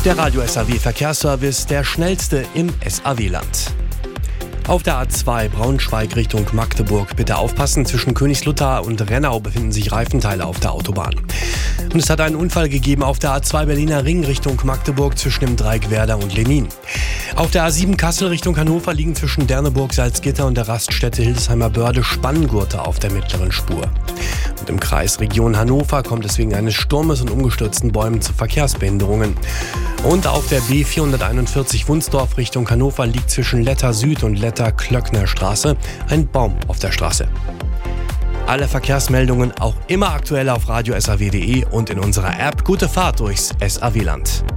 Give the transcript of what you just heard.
Der Radio SAW Verkehrsservice, der schnellste im SAW-Land. Auf der A2 Braunschweig Richtung Magdeburg bitte aufpassen. Zwischen Königslutter und Rennau befinden sich Reifenteile auf der Autobahn. Und es hat einen Unfall gegeben auf der A2 Berliner Ring Richtung Magdeburg zwischen dem Dreieck Werder und Lenin. Auf der A7 Kassel Richtung Hannover liegen zwischen Derneburg, Salzgitter und der Raststätte Hildesheimer Börde Spanngurte auf der mittleren Spur. Und im Kreis Region Hannover kommt es wegen eines Sturmes und umgestürzten Bäumen zu Verkehrsbehinderungen. Und auf der B441 Wunsdorf Richtung Hannover liegt zwischen Letter Süd und Letter Klöckner Straße ein Baum auf der Straße. Alle Verkehrsmeldungen auch immer aktuell auf radiosaw.de und in unserer App. Gute Fahrt durchs SAW-Land.